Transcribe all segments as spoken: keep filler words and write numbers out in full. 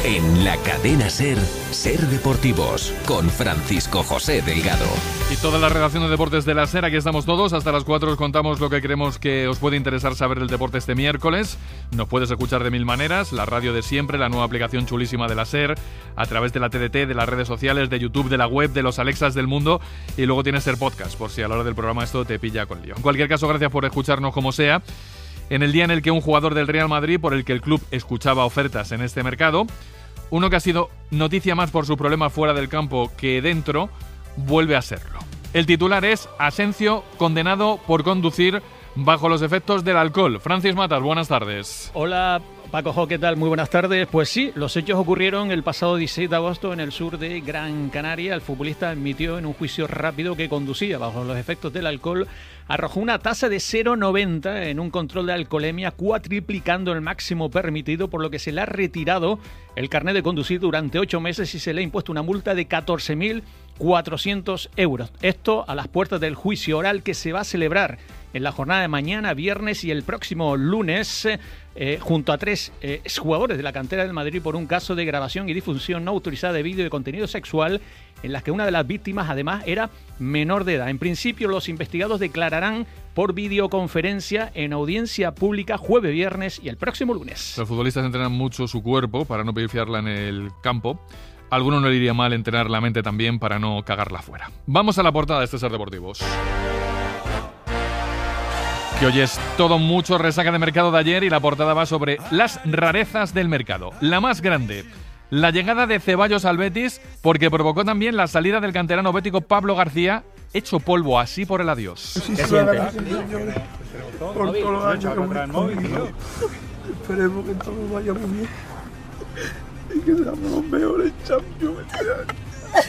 En la cadena SER, SER Deportivos, con Francisco José Delgado. Y toda la redacción de deportes de la SER, aquí estamos todos. Hasta las cuatro os contamos lo que creemos que os puede interesar saber del deporte este miércoles. Nos puedes escuchar de mil maneras, la radio de siempre, la nueva aplicación chulísima de la SER, a través de la T D T, de las redes sociales, de YouTube, de la web, de los Alexas del mundo, y luego tienes SER Podcast, por si a la hora del programa esto te pilla con lío. En cualquier caso, gracias por escucharnos como sea. En el día en el que un jugador del Real Madrid, por el que el club escuchaba ofertas en este mercado, uno que ha sido noticia más por sus problemas fuera del campo que dentro, vuelve a serlo. El titular es Asensio condenado por conducir bajo los efectos del alcohol. Francis Matas, buenas tardes. Hola Paco Jo, ¿qué tal? Muy buenas tardes. Pues sí, los hechos ocurrieron el pasado dieciséis de agosto en el sur de Gran Canaria. El futbolista admitió en un juicio rápido que conducía bajo los efectos del alcohol. Arrojó una tasa de cero coma noventa en un control de alcoholemia, cuatriplicando el máximo permitido, por lo que se le ha retirado el carnet de conducir durante ocho meses y se le ha impuesto una multa de catorce mil cuatrocientos euros. Esto a las puertas del juicio oral que se va a celebrar en la jornada de mañana, viernes y el próximo lunes, eh, junto a tres eh, exjugadores de la cantera del Madrid por un caso de grabación y difusión no autorizada de vídeo de contenido sexual, en las que una de las víctimas además era menor de edad. En principio, los investigados declararán por videoconferencia en audiencia pública jueves, viernes y el próximo lunes. Los futbolistas entrenan mucho su cuerpo para no pifiarla en el campo. A alguno no le iría mal entrenar la mente también para no cagarla fuera. Vamos a la portada de este SER Deportivos, que hoy es todo mucho resaca de mercado de ayer, y la portada va sobre las rarezas del mercado. La más grande, la llegada de Ceballos al Betis, porque provocó también la salida del canterano bético Pablo García, hecho polvo así por el adiós. ¿Qué sientes? Por todos los años que hemos convivido. Esperemos que todo vaya muy bien y que seamos los mejores champions este año.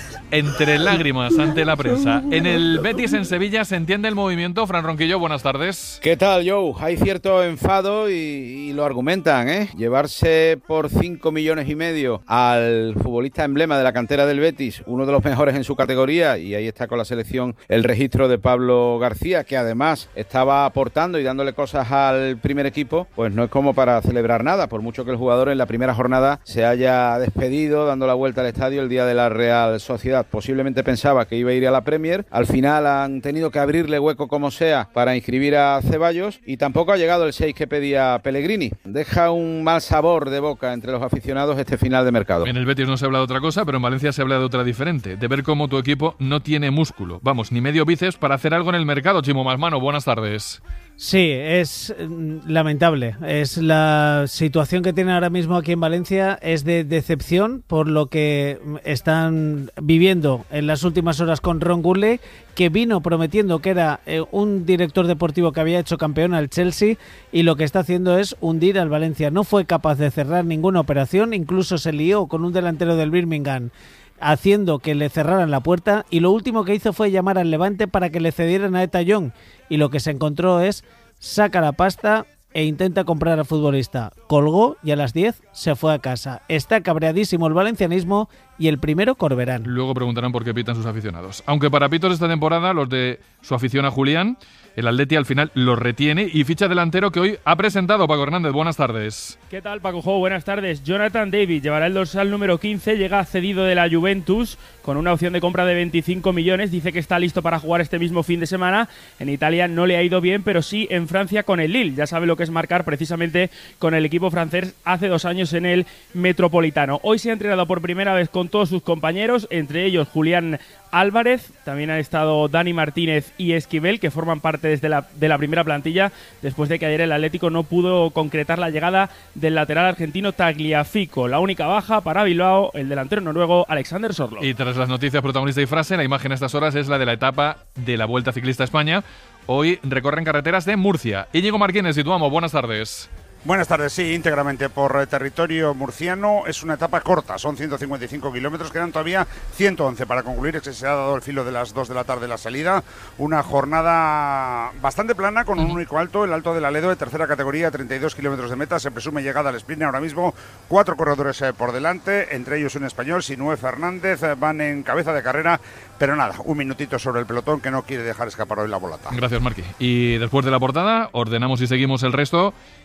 Entre lágrimas ante la prensa. En el Betis en Sevilla se entiende el movimiento. Fran Ronquillo, buenas tardes. ¿Qué tal, Joe? Hay cierto enfado y, y lo argumentan, ¿eh? Llevarse por cinco millones y medio al futbolista emblema de la cantera del Betis, uno de los mejores en su categoría, y ahí está con la selección el registro de Pablo García, que además estaba aportando y dándole cosas al primer equipo, pues no es como para celebrar nada, por mucho que el jugador en la primera jornada se haya despedido dando la vuelta al estadio el día de la Real Sociedad. Posiblemente pensaba que iba a ir a la Premier, al final han tenido que abrirle hueco como sea para inscribir a Ceballos, y tampoco ha llegado el seis que pedía Pellegrini. Deja un mal sabor de boca entre los aficionados este final de mercado. En el Betis no se habla de otra cosa, pero en Valencia se habla de otra diferente, de ver cómo tu equipo no tiene músculo, vamos, ni medio bíceps para hacer algo en el mercado. Chimo Masmano, buenas tardes. Sí, es lamentable. Es la situación que tienen ahora mismo aquí en Valencia, es de decepción por lo que están viviendo en las últimas horas con Ron Gourlay, que vino prometiendo que era eh, un director deportivo que había hecho campeón al Chelsea, y lo que está haciendo es hundir al Valencia. No fue capaz de cerrar ninguna operación, incluso se lió con un delantero del Birmingham haciendo que le cerraran la puerta, y lo último que hizo fue llamar al Levante para que le cedieran a Eta Young, y lo que se encontró es saca la pasta e intenta comprar al futbolista. Colgó y a las diez se fue a casa. Está cabreadísimo el valencianismo, y el primero Corberán. Luego preguntarán por qué pitan sus aficionados. Aunque para pitos esta temporada, los de su afición a Julián, el Atleti al final los retiene y ficha delantero que hoy ha presentado Paco Hernández. Buenas tardes. ¿Qué tal, Paco Jo? Buenas tardes. Jonathan David llevará el dorsal número quince, llega cedido de la Juventus con una opción de compra de veinticinco millones. Dice que está listo para jugar este mismo fin de semana. En Italia no le ha ido bien, pero sí en Francia con el Lille. Ya sabe lo que es marcar precisamente con el equipo francés hace dos años en el Metropolitano. Hoy se ha entrenado por primera vez con todos sus compañeros, entre ellos Julián Álvarez, también han estado Dani Martínez y Esquivel, que forman parte desde la, de la primera plantilla, después de que ayer el Atlético no pudo concretar la llegada del lateral argentino Tagliafico. La única baja para Bilbao, el delantero noruego Alexander Sorloth. Y tras las noticias protagonista y frase, la imagen a estas horas es la de la etapa de la Vuelta Ciclista a España. Hoy recorren carreteras de Murcia. Íñigo Martínez, situamos, buenas tardes. Buenas tardes, sí, íntegramente por territorio murciano. Es una etapa corta, son ciento cincuenta y cinco kilómetros, quedan todavía ciento once para concluir, que se ha dado el filo de las dos de la tarde la salida. Una jornada bastante plana con un único alto, el Alto del Aledo de tercera categoría, treinta y dos kilómetros de meta, se presume llegada al sprint ahora mismo, cuatro corredores eh, por delante, entre ellos un español, Sinué Fernández, eh, van en cabeza de carrera, pero nada, un minutito sobre el pelotón que no quiere dejar escapar hoy la volata. Gracias, Marqui. Y después de la portada, ordenamos y seguimos el resto, gracias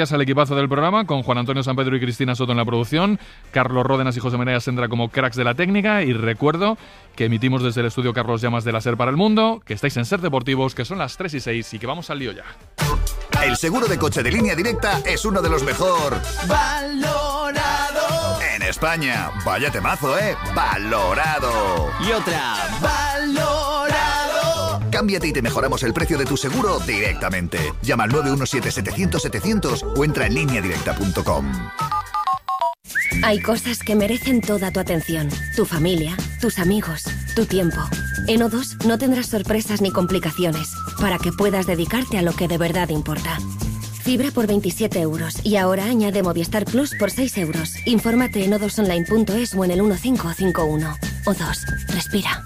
días al equipazo del programa, con Juan Antonio San Pedro y Cristina Soto en la producción, Carlos Ródenas y José María Sendra como cracks de la técnica, y recuerdo que emitimos desde el estudio Carlos Llamas de la SER para el mundo, que estáis en SER Deportivos, que son las tres y seis y que vamos al lío ya. El seguro de coche de Línea Directa es uno de los mejor valorado en España. Vaya temazo, ¿eh? Valorado. Y otra, valorado. Cámbiate y te mejoramos el precio de tu seguro directamente. Llama al nueve uno siete, setecientos, setecientos o entra en línea directa punto com. Hay cosas que merecen toda tu atención. Tu familia, tus amigos, tu tiempo. En O dos no tendrás sorpresas ni complicaciones, para que puedas dedicarte a lo que de verdad importa. Fibra por veintisiete euros y ahora añade Movistar Plus por seis euros. Infórmate en o dos online punto es o en el uno cinco cinco uno. O dos, respira.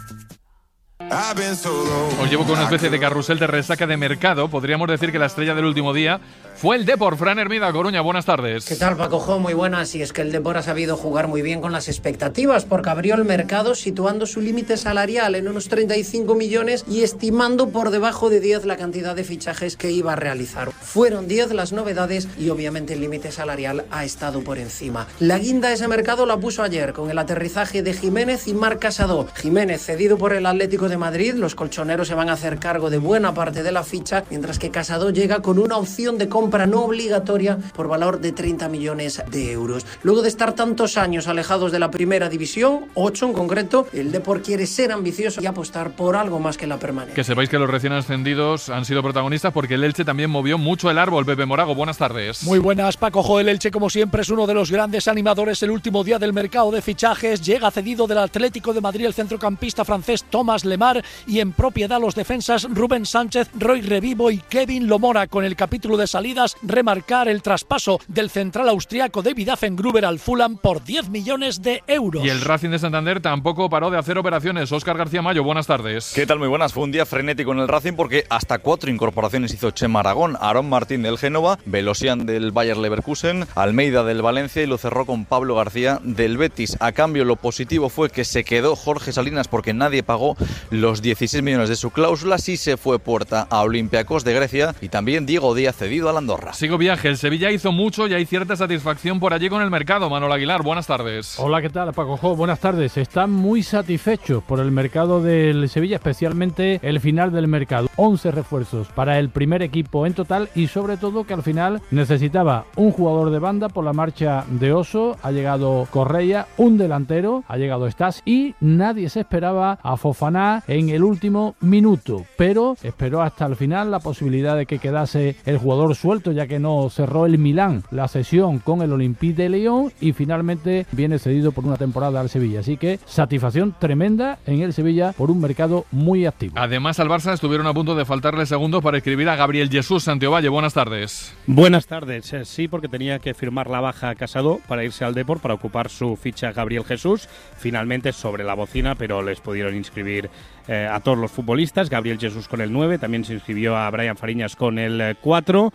Os llevo con una especie de carrusel de resaca de mercado. Podríamos decir que la estrella del último día fue el Depor. Fran Hermida, Coruña, buenas tardes. ¿Qué tal, Paco Jo? Muy buenas. Y es que el Depor ha sabido jugar muy bien con las expectativas, porque abrió el mercado situando su límite salarial en unos treinta y cinco millones y estimando por debajo de diez la cantidad de fichajes que iba a realizar. Fueron diez las novedades y obviamente el límite salarial ha estado por encima. La guinda de ese mercado la puso ayer con el aterrizaje de Jiménez y Marc Casado. Jiménez cedido por el Atlético de Madrid, los colchoneros se van a hacer cargo de buena parte de la ficha, mientras que Casado llega con una opción de compra no obligatoria por valor de treinta millones de euros. Luego de estar tantos años alejados de la primera división, ocho en concreto, el Depor quiere ser ambicioso y apostar por algo más que la permanencia. Que sepáis que los recién ascendidos han sido protagonistas porque el Elche también movió mucho el árbol. Pepe Morago, buenas tardes. Muy buenas, Paco Jo. El Elche, como siempre, es uno de los grandes animadores. El último día del mercado de fichajes llega cedido del Atlético de Madrid el centrocampista francés Thomas Lemar, y en propiedad los defensas Rubén Sánchez, Roy Revivo y Kevin Lomora. Con el capítulo de salidas, remarcar el traspaso del central austriaco David Affengruber al Fulham por diez millones de euros. Y el Racing de Santander tampoco paró de hacer operaciones. Óscar García Mayo, buenas tardes. ¿Qué tal? Muy buenas. Fue un día frenético en el Racing porque hasta cuatro incorporaciones hizo Chema Aragón, Aarón Martín del Génova, Velosian del Bayer Leverkusen, Almeida del Valencia y lo cerró con Pablo García del Betis. A cambio, lo positivo fue que se quedó Jorge Salinas porque nadie pagó los dieciséis millones de su cláusula. Sí se fue Puerta a Olympiacos de Grecia y también Diego Díaz cedido al Andorra. Sigo viaje. El Sevilla hizo mucho y hay cierta satisfacción por allí con el mercado. Manuel Aguilar, buenas tardes. Hola, ¿qué tal, Paco Jo? Buenas tardes. Están muy satisfechos por el mercado del Sevilla, especialmente el final del mercado. once refuerzos para el primer equipo en total y sobre todo que al final necesitaba un jugador de banda por la marcha de Oso. Ha llegado Correia, un delantero, ha llegado Stas y nadie se esperaba a Fofana en el último minuto, pero esperó hasta el final la posibilidad de que quedase el jugador suelto, ya que no cerró el Milán la sesión con el Olympique de Lyon y finalmente viene cedido por una temporada al Sevilla. Así que satisfacción tremenda en el Sevilla por un mercado muy activo. Además, al Barça estuvieron a punto de faltarle segundos para escribir a Gabriel Jesús. Santiovalle, buenas tardes. Buenas tardes. Sí, porque tenía que firmar la baja a Casado para irse al Depor para ocupar su ficha Gabriel Jesús. Finalmente sobre la bocina, pero les pudieron inscribir eh, a todos los futbolistas. Gabriel Jesús con el nueve, también se inscribió a Brian Fariñas con el cuatro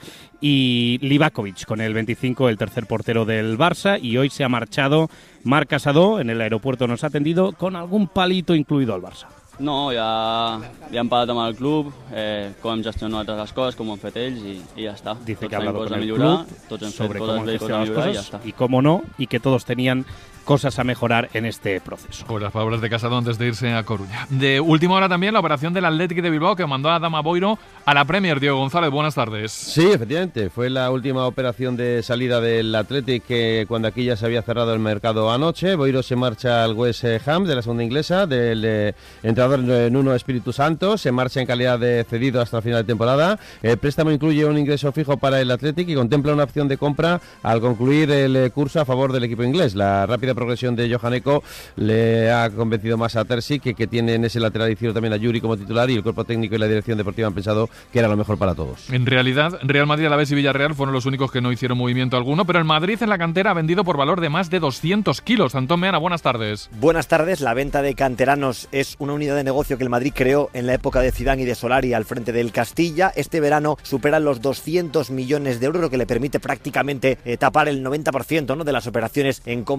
y Livakovic con el veinticinco, el tercer portero del Barça, y hoy se ha marchado Marc Casado. En el aeropuerto nos ha atendido con algun palito incluido al Barça. No, ja, ja hem parlat amb el club, eh, com hem gestionat les coses, com ho han fet ells i, i ja està. Dice tots que ha hablado con el millorar, club tots hem sobre fet cómo coses han bé i coses a gestionado las millorar i ja cosas està. y cómo no, y que todos tenían cosas a mejorar en este proceso. Pues las palabras de Casado antes de irse a Coruña. De última hora también la operación del Athletic de Bilbao que mandó a Adama Boiro a la Premier. Diego González, buenas tardes. Sí, efectivamente, fue la última operación de salida del Athletic que cuando aquí ya se había cerrado el mercado anoche. Boiro se marcha al West Ham de la segunda inglesa, del eh, entrenador Nuno Espíritu Santo, se marcha en calidad de cedido hasta el final de temporada. El préstamo incluye un ingreso fijo para el Athletic y contempla una opción de compra al concluir el eh, curso a favor del equipo inglés. La rápida progresión de Johan Eko le ha convencido más a Terzic, que, que tiene en ese lateral izquierdo también a Yuri como titular, y el cuerpo técnico y la dirección deportiva han pensado que era lo mejor para todos. En realidad, Real Madrid, Alavés y Villarreal fueron los únicos que no hicieron movimiento alguno, pero el Madrid en la cantera ha vendido por valor de más de doscientos kilos. Antón Meana, buenas tardes. Buenas tardes. La venta de canteranos es una unidad de negocio que el Madrid creó en la época de Zidane y de Solari al frente del Castilla. Este verano superan los doscientos millones de euros, lo que le permite prácticamente eh, tapar el noventa por ciento, ¿no?, de las operaciones en compras de la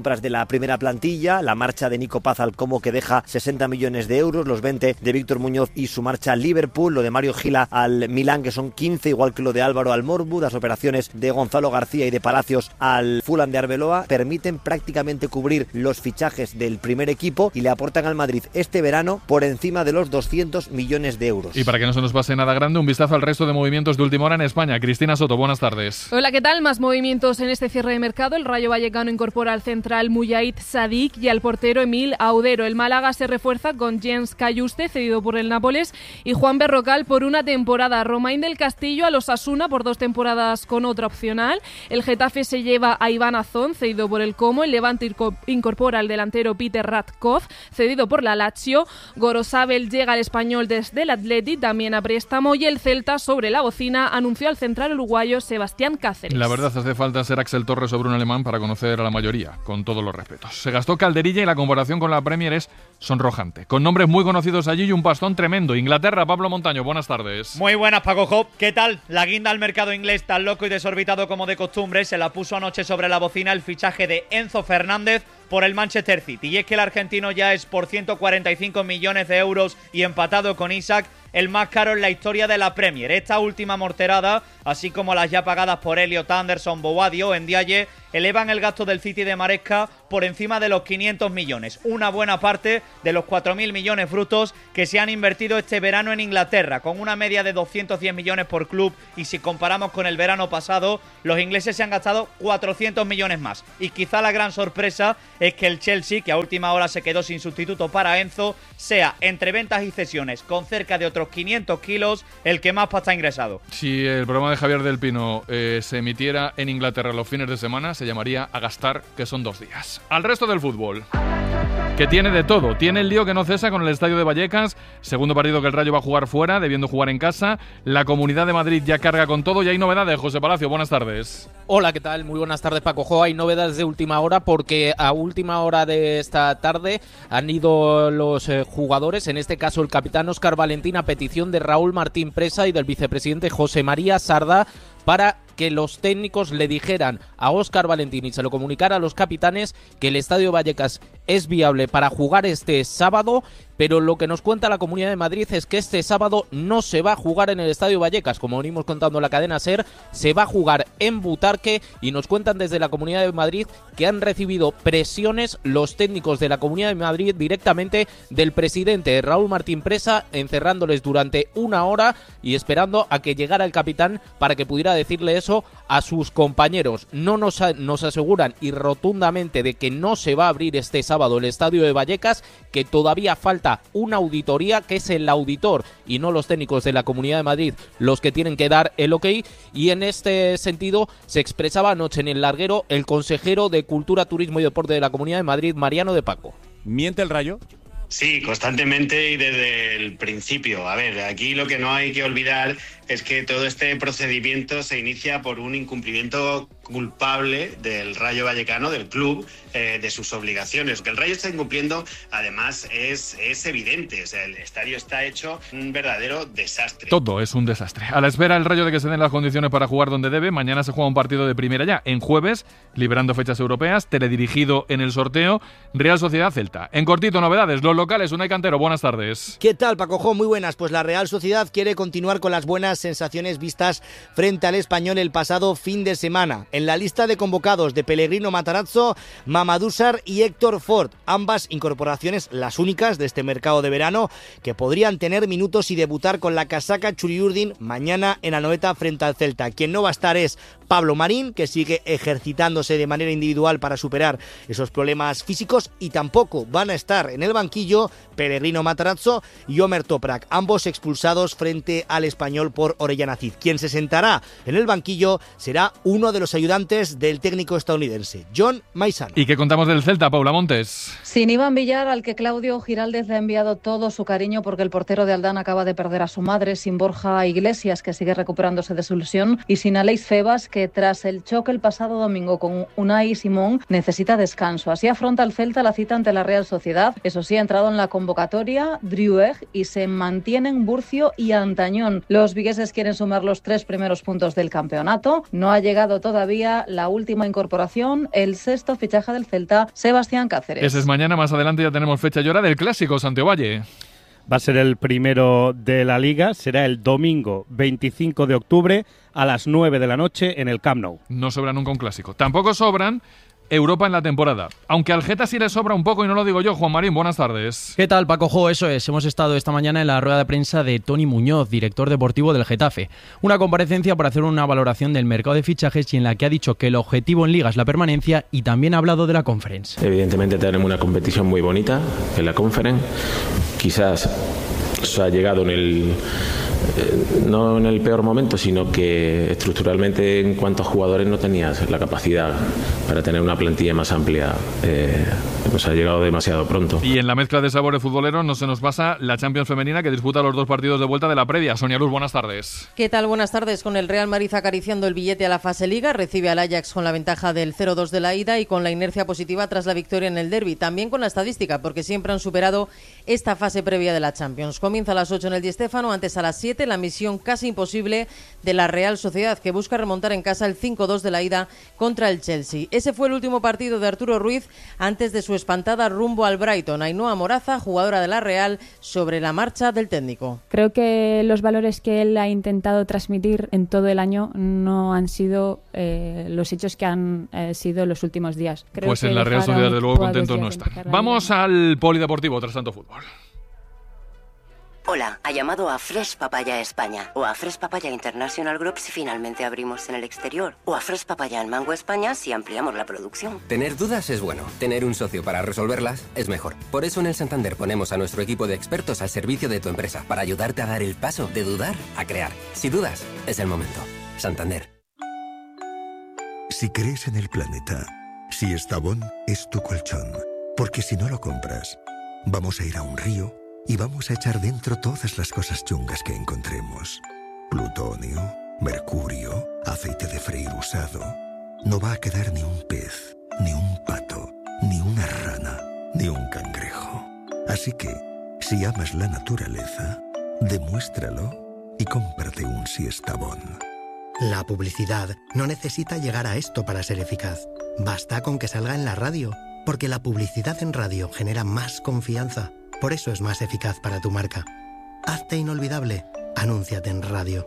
la primera plantilla, la marcha de Nico Paz al Como que deja sesenta millones de euros, los veinte de Víctor Muñoz y su marcha al Liverpool, lo de Mario Gila al Milán que son quince, igual que lo de Álvaro al Morbu, las operaciones de Gonzalo García y de Palacios al Fulham de Arbeloa permiten prácticamente cubrir los fichajes del primer equipo y le aportan al Madrid este verano por encima de los doscientos millones de euros. Y para que no se nos pase nada grande, un vistazo al resto de movimientos de última hora en España. Cristina Soto, buenas tardes. Hola, ¿qué tal? Más movimientos en este cierre de mercado. El Rayo Vallecano incorpora al central Mujahid Sadik y al portero Emil Audero. El Málaga se refuerza con Jens Cayuste, cedido por el Nápoles, y Juan Berrocal por una temporada. Romain del Castillo al Osasuna por dos temporadas con otra opcional. El Getafe se lleva a Iván Azón, cedido por el Como. El Levante incorpora al delantero Peter Radkov, cedido por la Lazio. Gorosabel llega al Español desde el Atleti, también a préstamo. Y el Celta, sobre la bocina, anunció al central uruguayo Sebastián Cáceres. La verdad, hace falta ser Axel Torres sobre un alemán para conocer a la mayoría, con todos los respetos. Se gastó calderilla y la comparación con la Premier es sonrojante. Con nombres muy conocidos allí y un pastón tremendo. Inglaterra, Pablo Montaño, buenas tardes. Muy buenas, Paco Job. ¿Qué tal? La guinda al mercado inglés, tan loco y desorbitado como de costumbre, se la puso anoche sobre la bocina el fichaje de Enzo Fernández por el Manchester City. Y es que el argentino ya es por ciento cuarenta y cinco millones de euros y empatado con Isaac el más caro en la historia de la Premier. Esta última morterada, así como las ya pagadas por Elliot Anderson, Bowadio o Ndiaye, elevan el gasto del City de Maresca por encima de los quinientos millones. Una buena parte de los cuatro mil millones brutos que se han invertido este verano en Inglaterra, con una media de doscientos diez millones por club, y si comparamos con el verano pasado, los ingleses se han gastado cuatrocientos millones más. Y quizá la gran sorpresa es que el Chelsea, que a última hora se quedó sin sustituto para Enzo, sea, entre ventas y cesiones, con cerca de otros quinientos kilos, el que más pasta ha ingresado. Si el programa de Javier del Pino eh, se emitiera en Inglaterra los fines de semana, se llamaría A Gastar, que son dos días. Al resto del fútbol, que tiene de todo. Tiene el lío que no cesa con el estadio de Vallecas, segundo partido que el Rayo va a jugar fuera, debiendo jugar en casa. La Comunidad de Madrid ya carga con todo y hay novedades. José Palacio, buenas tardes. Hola, ¿qué tal? Muy buenas tardes, Paco Jo. Hay novedades de última hora porque a última hora de esta tarde han ido los eh, jugadores, en este caso el capitán Óscar Valentín, a petición de Raúl Martín Presa y del vicepresidente José María Sarda, para que los técnicos le dijeran a Óscar Valentín y se lo comunicara a los capitanes que el Estadio Vallecas es viable para jugar este sábado, pero lo que nos cuenta la Comunidad de Madrid es que este sábado no se va a jugar en el Estadio Vallecas, como venimos contando en la cadena SER, se va a jugar en Butarque, y nos cuentan desde la Comunidad de Madrid que han recibido presiones los técnicos de la Comunidad de Madrid directamente del presidente Raúl Martín Presa, encerrándoles durante una hora y esperando a que llegara el capitán para que pudiera decirle eso a sus compañeros. No nos, nos aseguran y rotundamente de que no se va a abrir este sábado el Estadio de Vallecas, que todavía falta una auditoría, que es el auditor y no los técnicos de la Comunidad de Madrid los que tienen que dar el ok, y en este sentido se expresaba anoche en el larguero el consejero de Cultura, Turismo y Deporte de la Comunidad de Madrid, Mariano de Paco. ¿Miente el Rayo? Sí, constantemente y desde el principio. A ver, aquí lo que no hay que olvidar es que todo este procedimiento se inicia por un incumplimiento culpable del Rayo Vallecano, del club, eh, de sus obligaciones. Que el Rayo está incumpliendo, además, es, es evidente. O sea, el estadio está hecho un verdadero desastre. Todo es un desastre. A la espera el Rayo de que se den las condiciones para jugar donde debe, mañana se juega un partido de primera ya, en jueves, liberando fechas europeas, teledirigido en el sorteo, Real Sociedad Celta. En cortito, novedades, los locales, Unai Cantero, buenas tardes. ¿Qué tal, Paco Jo? Muy buenas. Pues la Real Sociedad quiere continuar con las buenas sensaciones vistas frente al Español el pasado fin de semana. En la lista de convocados de Pellegrino Matarazzo, Mamadou Sarr y Héctor Ford, ambas incorporaciones las únicas de este mercado de verano que podrían tener minutos y debutar con la casaca Churiurdin mañana en Anoeta frente al Celta. Quien no va a estar es Pablo Marín, que sigue ejercitándose de manera individual para superar esos problemas físicos, y tampoco van a estar en el banquillo Pellegrino Matarazzo y Omer Toprak, ambos expulsados frente al Español por Orellana Cid. Quien se sentará en el banquillo será uno de los ayudantes del técnico estadounidense, John Maizano. ¿Y qué contamos del Celta, Paula Montes? Sin Iván Villar, al que Claudio Giraldez le ha enviado todo su cariño porque el portero de Aldán acaba de perder a su madre, sin Borja Iglesias, que sigue recuperándose de su lesión, y sin Aleix Febas, que que tras el choque el pasado domingo con Unai Simón necesita descanso. Así afronta el Celta la cita ante la Real Sociedad. Eso sí, ha entrado en la convocatoria Driouech y se mantienen Burcio y Antañón. Los vigueses quieren sumar los tres primeros puntos del campeonato. No ha llegado todavía la última incorporación, el sexto fichaje del Celta, Sebastián Cáceres. Ese es mañana, más adelante ya tenemos fecha y hora del clásico Santiagovalle. Va a ser el primero de la Liga, será el domingo veinticinco de octubre a las nueve de la noche en el Camp Nou. No sobra nunca un clásico. Tampoco sobran Europa en la temporada. Aunque al Geta sí le sobra un poco y no lo digo yo. Juan Marín, buenas tardes. ¿Qué tal, Paco Jo? Eso es, hemos estado esta mañana en la rueda de prensa de Toni Muñoz, director deportivo del Getafe. Una comparecencia para hacer una valoración del mercado de fichajes y en la que ha dicho que el objetivo en Liga es la permanencia y también ha hablado de la Conference. Evidentemente tenemos una competición muy bonita en la Conference. Quizás se ha llegado en el... no en el peor momento, sino que estructuralmente en cuanto a jugadores no tenías la capacidad para tener una plantilla más amplia. Eh, nos ha llegado demasiado pronto. Y en la mezcla de sabores futboleros no se nos pasa la Champions femenina, que disputa los dos partidos de vuelta de la previa. Sonia Luz, buenas tardes. ¿Qué tal? Buenas tardes. Con el Real Madrid acariciando el billete a la fase Liga, recibe al Ajax con la ventaja del cero dos de la ida y con la inercia positiva tras la victoria en el derbi. También con la estadística, porque siempre han superado esta fase previa de la Champions. Comienza a las ocho en el Di Stéfano, antes a las siete la misión casi imposible de la Real Sociedad, que busca remontar en casa el cinco dos de la ida contra el Chelsea. Ese fue el último partido de Arturo Ruiz antes de su espantada rumbo al Brighton. Ainhoa Moraza, jugadora de la Real, sobre la marcha del técnico. Creo que los valores que él ha intentado transmitir en todo el año no han sido eh, los hechos que han eh, sido los últimos días. Creo pues que en la Real Sociedad, de luego, contentos no están. Vamos al polideportivo tras tanto fútbol. Hola, ha llamado a Fresh Papaya España o a Fresh Papaya International Group si finalmente abrimos en el exterior o a Fresh Papaya en Mango España si ampliamos la producción. Tener dudas es bueno, tener un socio para resolverlas es mejor. Por eso en el Santander ponemos a nuestro equipo de expertos al servicio de tu empresa para ayudarte a dar el paso de dudar a crear. Si dudas, es el momento. Santander. Si crees en el planeta, si Estavón es tu colchón, porque si no lo compras, vamos a ir a un río y vamos a echar dentro todas las cosas chungas que encontremos. Plutonio, mercurio, aceite de freír usado. No va a quedar ni un pez, ni un pato, ni una rana, ni un cangrejo. Así que, si amas la naturaleza, demuéstralo y cómprate un Siestabón. La publicidad no necesita llegar a esto para ser eficaz. Basta con que salga en la radio, porque la publicidad en radio genera más confianza. Por eso es más eficaz para tu marca. Hazte inolvidable. Anúnciate en radio.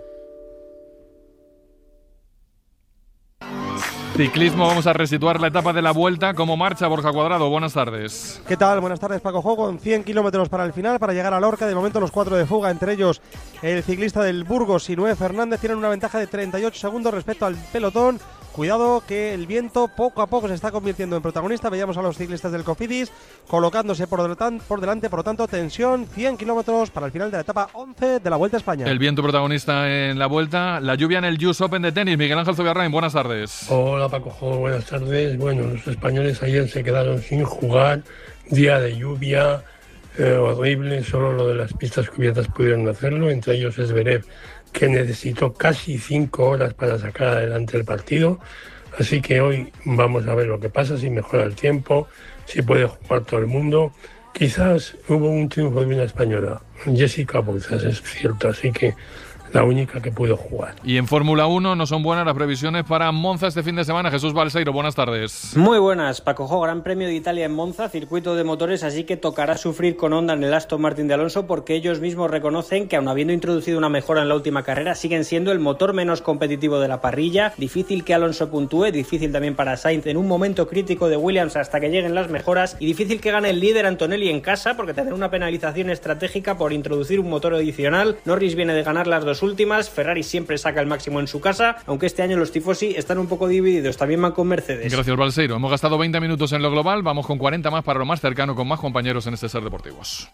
Ciclismo, vamos a resituar la etapa de la Vuelta. ¿Cómo marcha Borja Cuadrado? Buenas tardes. ¿Qué tal? Buenas tardes, Paco Jo. Con cien kilómetros para el final, para llegar a Lorca. De momento los cuatro de fuga, entre ellos el ciclista del Burgos, Sinué Fernández, tienen una ventaja de treinta y ocho segundos respecto al pelotón. Cuidado que el viento poco a poco se está convirtiendo en protagonista. Veíamos a los ciclistas del Cofidis colocándose por delante, por delante, por lo tanto, tensión, cien kilómetros para el final de la etapa once de la Vuelta a España. El viento protagonista en la Vuelta, la lluvia en el U S Open de tenis. Miguel Ángel Zubiarrain, buenas tardes. Hola Paco Jo, buenas tardes. Bueno, los españoles ayer se quedaron sin jugar, día de lluvia eh, horrible, solo lo de las pistas cubiertas pudieron hacerlo, entre ellos Zverev, que necesitó casi cinco horas para sacar adelante el partido. Así que hoy vamos a ver lo que pasa, si mejora el tiempo, si puede jugar todo el mundo. Quizás hubo un triunfo de una española, Jessica Bouzas, es cierto, así que la única que pudo jugar. Y en Fórmula uno no son buenas las previsiones para Monza este fin de semana. Jesús Balseiro, buenas tardes. Muy buenas, Paco Jo. Gran Premio de Italia en Monza, circuito de motores, así que tocará sufrir con Honda en el Aston Martin de Alonso, porque ellos mismos reconocen que, aun habiendo introducido una mejora en la última carrera, siguen siendo el motor menos competitivo de la parrilla. Difícil que Alonso puntúe, difícil también para Sainz en un momento crítico de Williams hasta que lleguen las mejoras, y difícil que gane el líder Antonelli en casa, porque tendrá una penalización estratégica por introducir un motor adicional. Norris viene de ganar las dos últimas, Ferrari siempre saca el máximo en su casa, aunque este año los tifosi están un poco divididos, también van con Mercedes. Gracias, Balseiro. Hemos gastado veinte minutos en lo global, vamos con cuarenta más para lo más cercano, con más compañeros en este Ser Deportivos.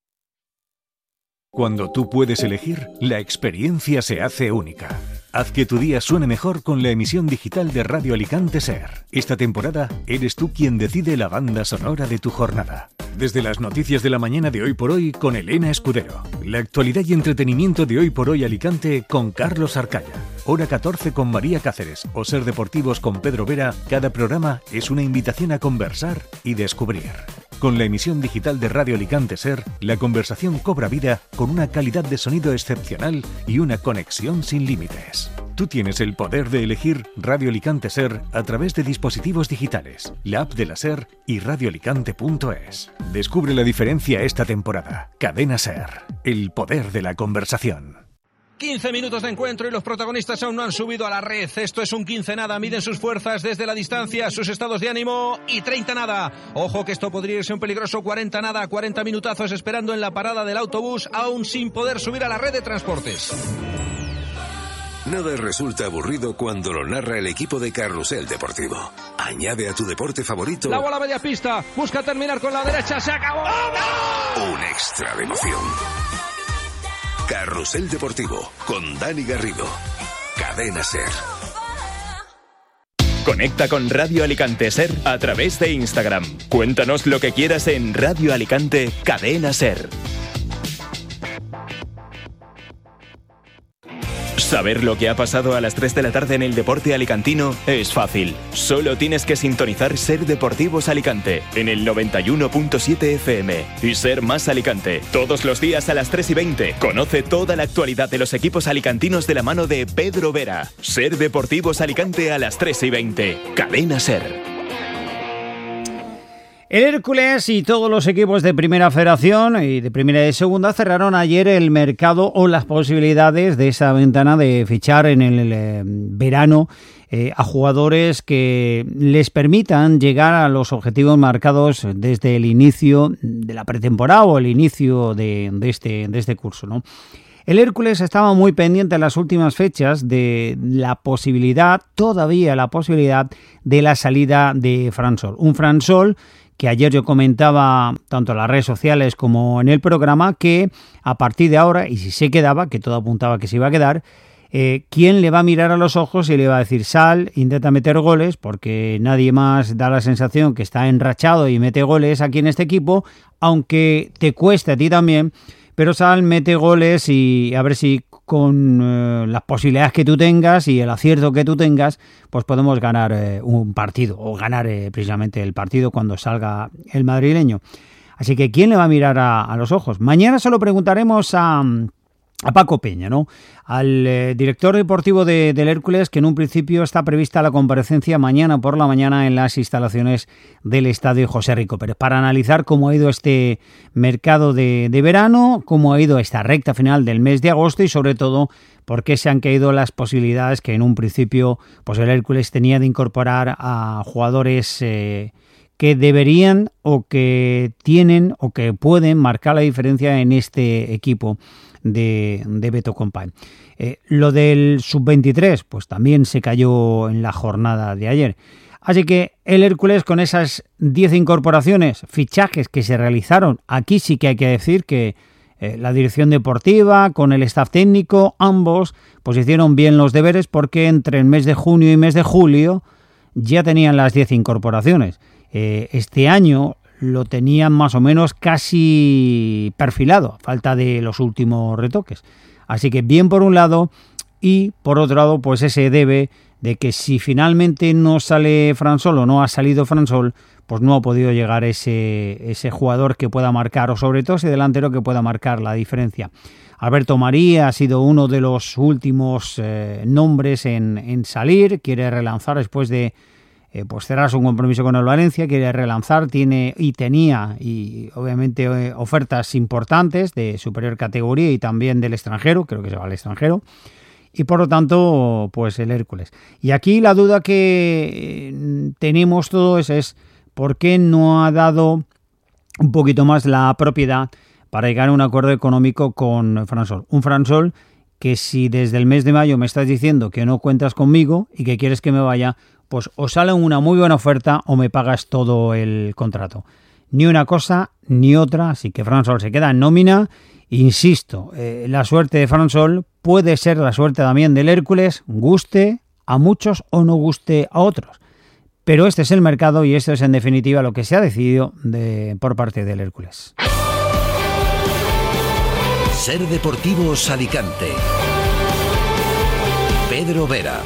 Cuando tú puedes elegir, la experiencia se hace única. Haz que tu día suene mejor con la emisión digital de Radio Alicante Ser. Esta temporada eres tú quien decide la banda sonora de tu jornada. desde las noticias de la mañana de Hoy por Hoy con Elena Escudero. La actualidad y entretenimiento de Hoy por Hoy Alicante con Carlos Arcaya. Hora catorce con María Cáceres o Ser Deportivos con Pedro Vera. Cada programa es una invitación a conversar y descubrir. Con la emisión digital de Radio Alicante Ser, la conversación cobra vida con una calidad de sonido excepcional y una conexión sin límites. Tú tienes el poder de elegir Radio Alicante Ser a través de dispositivos digitales, la app de la Ser y radio alicante punto es. Descubre la diferencia esta temporada. Cadena Ser, el poder de la conversación. quince minutos de encuentro y los protagonistas aún no han subido a la red. Esto es un quince nada. Miden sus fuerzas desde la distancia, sus estados de ánimo y treinta nada. Ojo que esto podría irse un peligroso cuarenta nada. cuarenta minutazos esperando en la parada del autobús, aún sin poder subir a la red de transportes. Nada resulta aburrido cuando lo narra el equipo de Carrusel Deportivo. Añade a tu deporte favorito la bola a media pista. Busca terminar con la derecha. ¡Se acabó! un extra de emoción. Carrusel Deportivo con Dani Garrido. Cadena Ser. Conecta con Radio Alicante Ser a través de Instagram. Cuéntanos lo que quieras en Radio Alicante Cadena Ser. Saber lo que ha pasado a las tres de la tarde en el deporte alicantino es fácil. Solo tienes que sintonizar Ser Deportivos Alicante en el noventa y uno punto siete F M y Ser Más Alicante. Todos los días a las tres y veinte. Conoce toda la actualidad de los equipos alicantinos de la mano de Pedro Vera. Ser Deportivos Alicante a las tres y veinte. Cadena Ser. El Hércules y todos los equipos de Primera Federación y de Primera y de Segunda cerraron ayer el mercado o las posibilidades de esa ventana de fichar en el eh, verano eh, a jugadores que les permitan llegar a los objetivos marcados desde el inicio de la pretemporada o el inicio de, de, este, de este curso, ¿no? El Hércules estaba muy pendiente en las últimas fechas de la posibilidad, todavía la posibilidad de la salida de Fransol. Un Fransol que ayer yo comentaba tanto en las redes sociales como en el programa que a partir de ahora, y si se quedaba, que todo apuntaba que se iba a quedar, eh, ¿quién le va a mirar a los ojos y le va a decir sal, intenta meter goles? Porque nadie más da la sensación que está enrachado y mete goles aquí en este equipo, aunque te cueste a ti también, pero sal, mete goles y a ver si con eh, las posibilidades que tú tengas y el acierto que tú tengas, pues podemos ganar eh, un partido o ganar eh, precisamente el partido cuando salga el madrileño. Así que ¿quién le va a mirar a, a los ojos? Mañana se lo preguntaremos a, a Paco Peña, ¿no? Al eh, director deportivo de, del Hércules, que en un principio está prevista la comparecencia mañana por la mañana en las instalaciones del Estadio José Rico Pérez, para analizar cómo ha ido este mercado de, de verano, cómo ha ido esta recta final del mes de agosto y sobre todo por qué se han caído las posibilidades que en un principio pues el Hércules tenía de incorporar a jugadores eh, que deberían o que tienen o que pueden marcar la diferencia en este equipo de, de Beto Company. Eh, lo del sub veintitrés pues también se cayó en la jornada de ayer. Así que el Hércules, con esas diez incorporaciones, fichajes que se realizaron, aquí sí que hay que decir que eh, la dirección deportiva con el staff técnico, ambos pues hicieron bien los deberes, porque entre el mes de junio y mes de julio ya tenían las diez incorporaciones. Eh, este año lo tenían más o menos casi perfilado, a falta de los últimos retoques. Así que bien por un lado, y por otro lado pues ese debe de que si finalmente no sale Fransol o no ha salido Fransol, pues no ha podido llegar ese, ese jugador que pueda marcar, o sobre todo ese delantero que pueda marcar la diferencia. Alberto María ha sido uno de los últimos eh, nombres en, en salir, quiere relanzar después de Eh, pues cerrar su compromiso con el Valencia, quiere relanzar, tiene y tenía y obviamente eh, ofertas importantes de superior categoría y también del extranjero, creo que se va al extranjero, y por lo tanto pues el Hércules. Y aquí la duda que eh, tenemos todos es por qué no ha dado un poquito más la propiedad para llegar a un acuerdo económico con Fransol. Un Fransol que si desde el mes de mayo me estás diciendo que no cuentas conmigo y que quieres que me vaya, pues o sale una muy buena oferta o me pagas todo el contrato. Ni una cosa ni otra, así que Fransol se queda en nómina. Insisto, eh, la suerte de Fransol puede ser la suerte también del Hércules, guste a muchos o no guste a otros. pero este es el mercado y esto es en definitiva lo que se ha decidido de, por parte del Hércules. Ser Deportivos Alicante. Pedro Vera.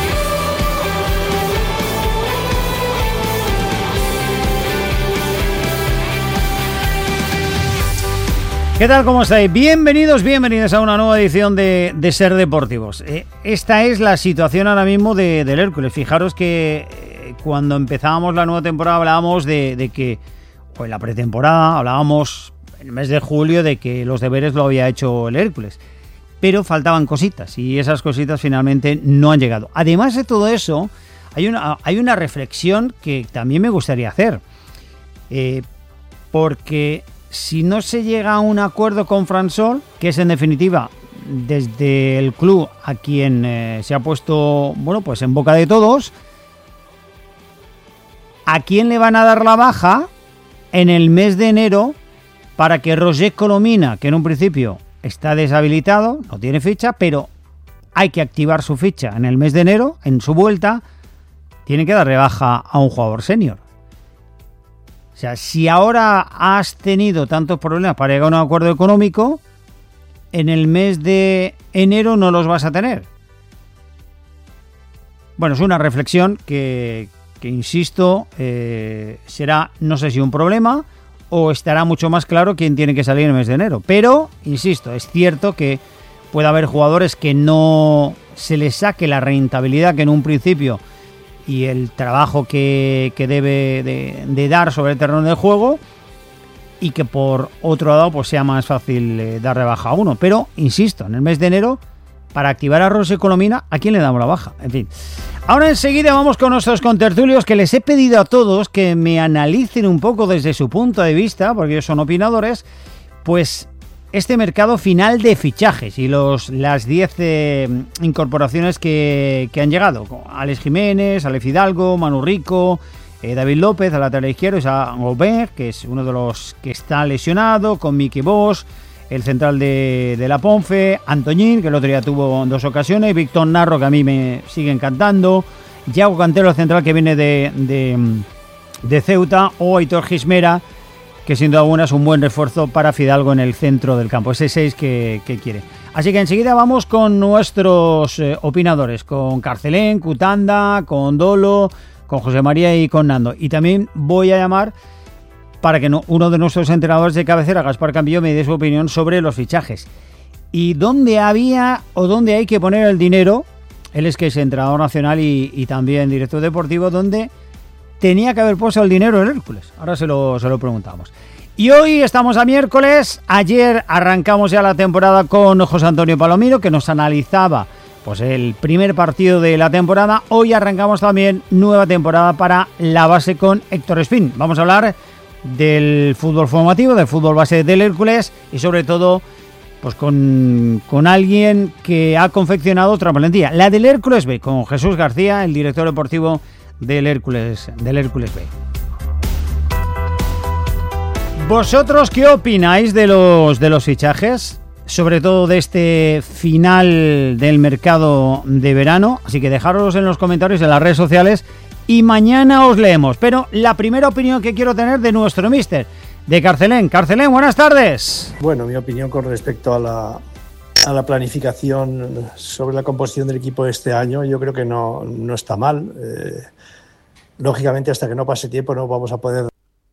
¿Qué tal? ¿Cómo estáis? Bienvenidos, bienvenidos a una nueva edición de, de Ser Deportivos. Eh, esta es la situación ahora mismo de, del Hércules. Fijaros que eh, cuando empezábamos la nueva temporada hablábamos de, de que, o en la pretemporada, hablábamos en el mes de julio de que los deberes lo había hecho el Hércules. Pero faltaban cositas y esas cositas finalmente no han llegado. Además de todo eso, hay una, hay una reflexión que también me gustaría hacer. Eh, porque... Si no se llega a un acuerdo con Fransol, que es en definitiva desde el club a quien eh, se ha puesto, bueno, pues en boca de todos, ¿a quién le van a dar la baja en el mes de enero para que Roger Colomina, que en un principio está deshabilitado, no tiene ficha, pero hay que activar su ficha en el mes de enero, en su vuelta, tiene que darle baja a un jugador senior? O sea, si ahora has tenido tantos problemas para llegar a un acuerdo económico, en el mes de enero no los vas a tener. Bueno, es una reflexión que, que insisto, eh, será, no sé si un problema o estará mucho más claro quién tiene que salir en el mes de enero. Pero, insisto, es cierto que puede haber jugadores que no se les saque la rentabilidad que en un principio y el trabajo que, que debe de, de dar sobre el terreno de juego, y que por otro lado pues sea más fácil eh, darle baja a uno. Pero, insisto, en el mes de enero, para activar a Roger Colomina, ¿a quién le damos la baja? En fin. Ahora enseguida vamos con nuestros contertulios, que les he pedido a todos que me analicen un poco desde su punto de vista, porque ellos son opinadores, pues este mercado final de fichajes y los las diez eh, incorporaciones que, que han llegado. Alex Jiménez, Alex Hidalgo, Manu Rico, eh, David López a la lateral izquierdo, Jean Gobert, que es uno de los que está lesionado, con Miki Bosch, el central de, de la Ponfe, Antoñín, que el otro día tuvo dos ocasiones, Víctor Narro, que a mí me sigue encantando, Yago Cantero, el central que viene de, de, de Ceuta, o Aitor Gismera, que sin duda alguna es un buen refuerzo para Fidalgo en el centro del campo, ese seis que, que quiere. Así que enseguida vamos con nuestros eh, opinadores, con Carcelén, Cutanda, con Dolo, con José María y con Nando. Y también voy a llamar para que no, uno de nuestros entrenadores de cabecera, Gaspar Campillo, me dé su opinión sobre los fichajes. Y dónde había o dónde hay que poner el dinero. Él es que es entrenador nacional y, y también director deportivo, donde tenía que haber puesto el dinero en Hércules. Ahora se lo, se lo preguntamos. Y hoy estamos a miércoles. Ayer arrancamos ya la temporada con José Antonio Palomino, que nos analizaba pues el primer partido de la temporada. Hoy arrancamos también nueva temporada para la base con Héctor Espín. Vamos a hablar del fútbol formativo, del fútbol base del Hércules y sobre todo pues con, con alguien que ha confeccionado otra plantilla, la del Hércules B, con Jesús García, el director deportivo del Hércules, del Hércules B. ¿Vosotros qué opináis de los de los fichajes? Sobre todo de este final del mercado de verano. Así que dejadlos en los comentarios en las redes sociales y mañana os leemos. Pero la primera opinión que quiero tener de nuestro míster, de Carcelén. Carcelén, buenas tardes. Bueno, mi opinión con respecto a la, a la planificación sobre la composición del equipo de este año, yo creo que no, no está mal. Eh, lógicamente, hasta que no pase tiempo no vamos a poder...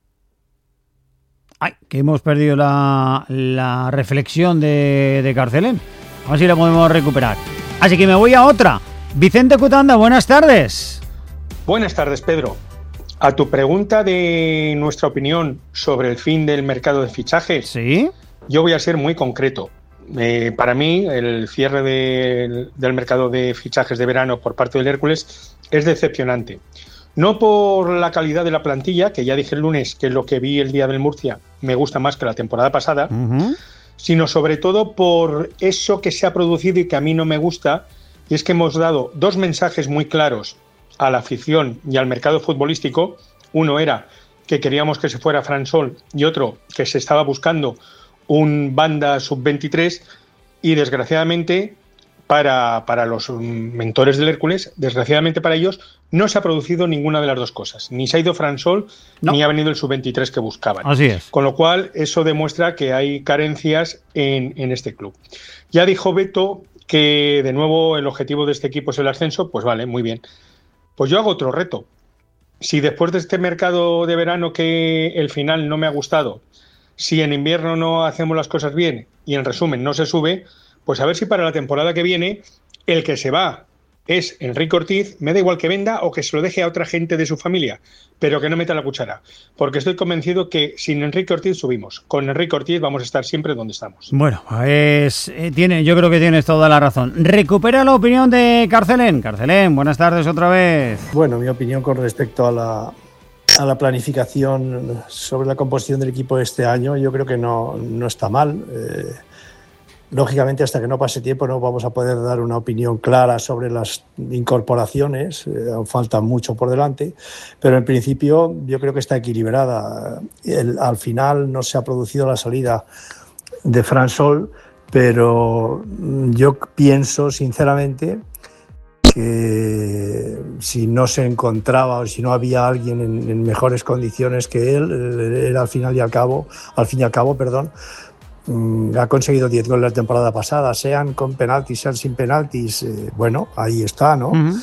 Ay, que hemos perdido la, la reflexión de, de Carcelén. A ver si la podemos recuperar. Así que me voy a otra. Vicente Cutanda, buenas tardes. Buenas tardes, Pedro. A tu pregunta de nuestra opinión sobre el fin del mercado de fichajes, ¿sí? Yo voy a ser muy concreto. Eh, para mí, el cierre de, del mercado de fichajes de verano por parte del Hércules es decepcionante. No por la calidad de la plantilla, que ya dije el lunes que lo que vi el día del Murcia me gusta más que la temporada pasada, uh-huh. sino sobre todo por eso que se ha producido y que a mí no me gusta, y es que hemos dado dos mensajes muy claros a la afición y al mercado futbolístico. Uno era que queríamos que se fuera Fransol y otro que se estaba buscando un banda sub veintitrés, y desgraciadamente para, para los mentores del Hércules. Desgraciadamente para ellos no se ha producido ninguna de las dos cosas. Ni se ha ido Fran Sol, no. ni ha venido el sub veintitrés que buscaban. Así es. Con lo cual, eso demuestra que hay carencias en, en este club. Ya dijo Beto que, de nuevo, el objetivo de este equipo es el ascenso. Pues vale, muy bien. Pues yo hago otro reto. Si después de este mercado de verano, que el final no me ha gustado, si en invierno no hacemos las cosas bien y, en resumen, no se sube, pues a ver si para la temporada que viene el que se va es Enrique Ortiz. Me da igual que venda o que se lo deje a otra gente de su familia, pero que no meta la cuchara, porque estoy convencido que sin Enrique Ortiz subimos. Con Enrique Ortiz vamos a estar siempre donde estamos. Bueno, pues eh, tiene, yo creo que tienes toda la razón. Recupera la opinión de Carcelén. Carcelén, buenas tardes otra vez. Bueno, mi opinión con respecto a la, a la planificación sobre la composición del equipo de este año, yo creo que no, no está mal. Eh, Lógicamente, hasta que no pase tiempo no vamos a poder dar una opinión clara sobre las incorporaciones, eh, falta mucho por delante, pero en principio yo creo que está equilibrada. El, al final no se ha producido la salida de Fran Sol, pero yo pienso sinceramente que si no se encontraba o si no había alguien en, en mejores condiciones que él, él al final y al cabo, al fin y al cabo, perdón, ha conseguido diez goles la temporada pasada, sean con penaltis, sean sin penaltis, eh, bueno, ahí está, ¿no? Uh-huh.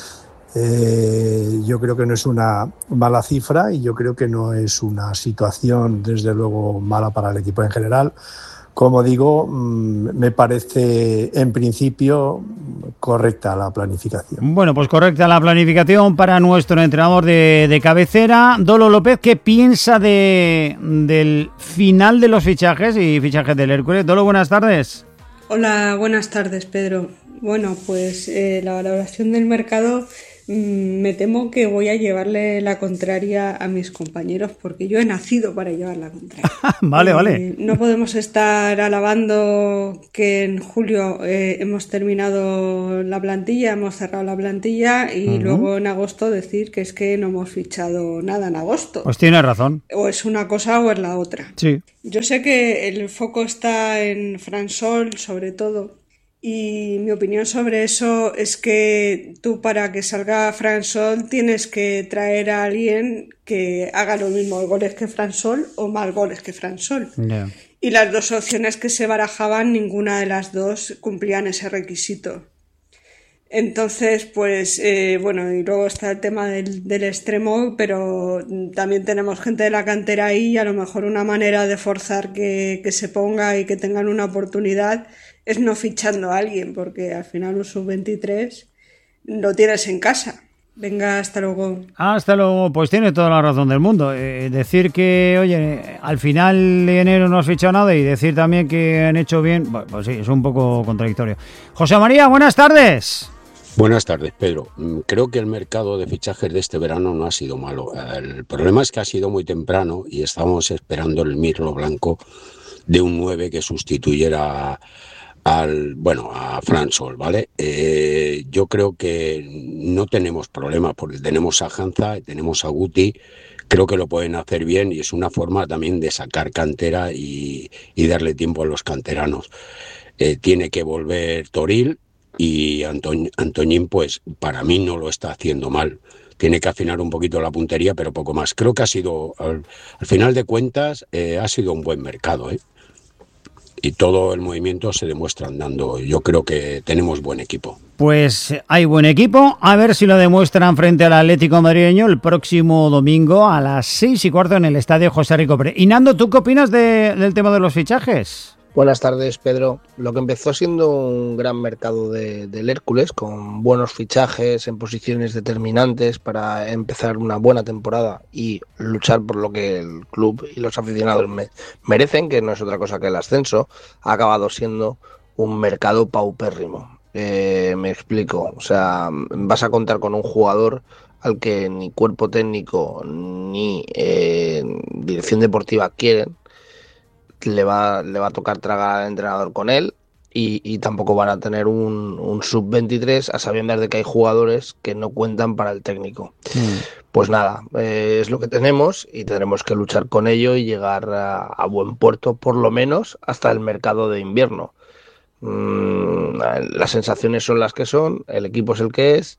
Eh, yo creo que no es una mala cifra y yo creo que no es una situación, desde luego, mala para el equipo en general. Como digo, me parece en principio correcta la planificación. Bueno, pues correcta la planificación para nuestro entrenador de, de cabecera, Dolo López. ¿Qué piensa de, del final de los fichajes y fichajes del Hércules? Dolo, buenas tardes. Hola, buenas tardes, Pedro. Bueno, pues eh, la valoración del mercado, mmm, me temo que voy a llevarle la contraria a mis compañeros, porque yo he nacido para llevar la contraria. Vale, eh, vale. No podemos estar alabando que en julio eh, hemos terminado la plantilla, hemos cerrado la plantilla y uh-huh. luego en agosto decir que es que no hemos fichado nada en agosto. Pues tienes razón. O es una cosa o es la otra. Sí. Yo sé que el foco está en Fran Sol, sobre todo. Y mi opinión sobre eso es que tú, para que salga Fran Sol, tienes que traer a alguien que haga los mismos goles que Fran Sol o más goles que Fran Sol. Yeah. Y las dos opciones que se barajaban, ninguna de las dos cumplían ese requisito. Entonces, pues, eh, bueno, y luego está el tema del, del extremo, pero también tenemos gente de la cantera ahí y a lo mejor una manera de forzar que, que se ponga y que tengan una oportunidad es no fichando a alguien, porque al final un sub veintitrés lo tienes en casa. Venga, hasta luego. Hasta luego, pues tiene toda la razón del mundo. Eh, decir que, oye, al final de enero no has fichado nada y decir también que han hecho bien, bueno, pues sí, es un poco contradictorio. José María, buenas tardes. Buenas tardes, Pedro. Creo que el mercado de fichajes de este verano no ha sido malo. El problema es que ha sido muy temprano y estábamos esperando el mirlo blanco de un nueve que sustituyera al, bueno, a Fran Sol, ¿vale? Eh, yo creo que no tenemos problema porque tenemos a Hanza y tenemos a Guti. Creo que lo pueden hacer bien y es una forma también de sacar cantera y, y darle tiempo a los canteranos. Eh, tiene que volver Toril. Y Antoñ, Antoñín, pues para mí no lo está haciendo mal. Tiene que afinar un poquito la puntería, pero poco más. Creo que ha sido, al, al final de cuentas, eh, ha sido un buen mercado, ¿eh? Y todo el movimiento se demuestra andando. Yo creo que tenemos buen equipo. Pues hay buen equipo. A ver si lo demuestran frente al Atlético madrileño el próximo domingo a las seis y cuarto en el Estadio José Rico Pérez. Y Nando, ¿tú qué opinas de, del tema de los fichajes? Buenas tardes, Pedro. Lo que empezó siendo un gran mercado de, del Hércules, con buenos fichajes en posiciones determinantes para empezar una buena temporada y luchar por lo que el club y los aficionados me, merecen, que no es otra cosa que el ascenso, ha acabado siendo un mercado paupérrimo. Eh, me explico. O sea, vas a contar con un jugador al que ni cuerpo técnico ni eh, dirección deportiva quieren. Le va, le va a tocar tragar al entrenador con él y, y tampoco van a tener un, un sub veintitrés a sabiendas de que hay jugadores que no cuentan para el técnico. Mm. Pues nada, eh, es lo que tenemos y tendremos que luchar con ello y llegar a, a buen puerto, por lo menos hasta el mercado de invierno. Mm, las sensaciones son las que son, el equipo es el que es